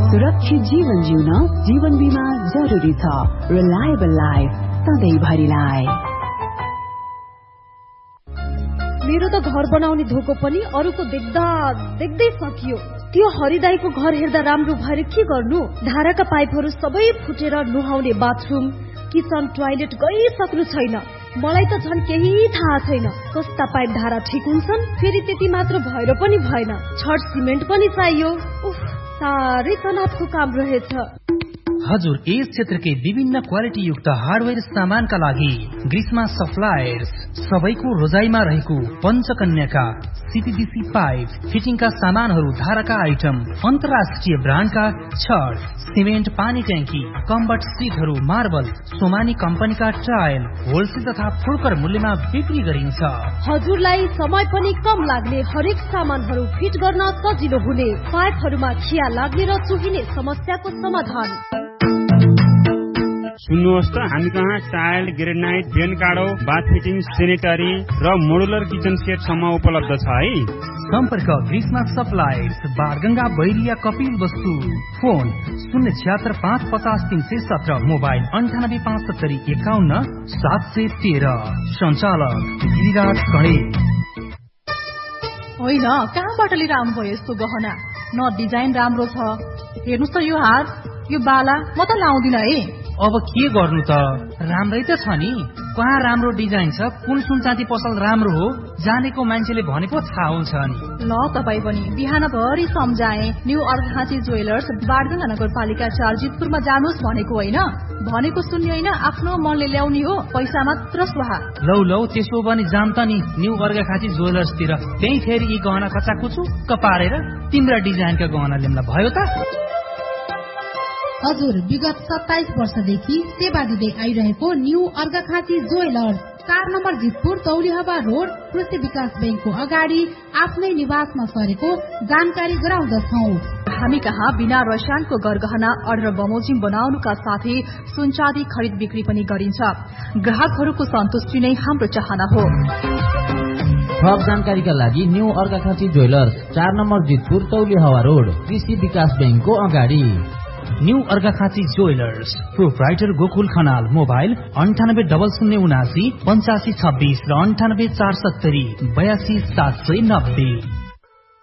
सुरक्षित जीवन जिउन जीवन बीमा जरुरी छ। Reliable life सधैँभरिलाई। मेरो त घर बनाउने धोको पनि अरूको देख्दा देख्दै सकियो। त्यो हरिदाईको घर हेर्दा राम्रो भएर के गर्नु? धाराका पाइपहरू सबै फुटेर नुहाउने बाथरुम, किचन, टोयलेट गइसक्नु छैन। मलाई त झन् केही थाहा छैन कस्ता पाइप धारा ठिक हुन्छन्। फेरि त्यति मात्र भएर पनि भएन, छड सिमेन्ट पनि चाहियो। साह्रै तनावको काम रहेछ। हजुर, यस क्षेत्रकै विभिन्न क्वालिटी युक्त हार्डवेयर सामानका लागि ग्रीष्मा सप्लायर्स सबैको रोजाइमा रहेको पञ्चकन्याका सीपीवीसी पाइप फिटिङका सामानहरू, धाराका आइटम, अन्तर्राष्ट्रिय ब्रान्डका छड, सिमेन्ट, पानी ट्याङ्की, कम्बट सिटहरू, मार्बल, सोमानी कम्पनीका टाइल होलसेल तथा फुर्कर मूल्यमा बिक्री गरिन्छ। हजुरलाई समय पनि कम लाग्ने, हरेक सामानहरू फिट गर्न सजिलो हुने, पाइपहरूमा खिया लाग्ने र चुहिने समस्याको समाधान। सुन्नुहोस् त, हामी कहाँ टाइल, ग्रेनाइट, बेन काडो, बाथ फिटिङ, सेनेटरी र मोडुलर किचन सेट सम्म उपलब्ध छ है। सम्पर्क ग्रीष्मा सप्लायर्स, बारगंगा, बैरिया, कपिल वस्तु। Phone 076-550-317, mobile 98-570-51-713। सञ्चालक गिरिराज कणे। होइन, कहाँबाट लिएर आउनुभयो यस्तो गहना? न डिजाइन राम्रो छ। हेर्नुहोस् त, यो हार, यो बाला म त लाउँदिन है। अब के गर्नु त? राम्रै त छ नि। कहाँ राम्रो डिजाइन छ? कुन सुनचाँदी पसल राम्रो हो? जानेको मान्छेले भनेको थाहा हुन्छ नि। ल, तपाईँ पनि बिहानभरि सम्झाए। न्यू अर्घाँची ज्वेलर्स, बारगंगा नगरपालिका 4, जितपुरमा जानुहोस् भनेको होइन। भनेको सुन्ने होइन, आफ्नो मनले ल्याउने हो, पैसा मात्र सुहा। लौ त्यसो भने जाम त नि न्यू अर्घाँची ज्वेलर्सतिर। त्यही फेरि यी गहना कचाकुचुक्क पारेर तिम्रा डिजाइनका गहना ल्याउँला भयो त। हजुर, विगत 27 वर्षदेखि सेवा दिँदै आइरहेको new Arghakhanchi jewellers, 4 number Jitpur, तौलिहवा road, कृषि विकास बैंकको अगाडि आफ्नै निवासमा सरेको जानकारी गराउँदछौँ। हामी कहाँ बिना रसायनको गरगहना, अर्डर बमोजिम बनाउनुका साथै सुनचाँदी खरिद बिक्री पनि गरिन्छ। ग्राहकहरूको सन्तुष्टि नै हाम्रो चाहना हो। थप जानकारीका लागि new Arghakhanchi jewellers, 4 number Jitpur, तौलिहवा road, कृषि विकास बैंकको अगाडि। New Arghakhanchi jewellers, proprietor Gokul Khanal. Mobile 980079 8526 र 9847 82 790।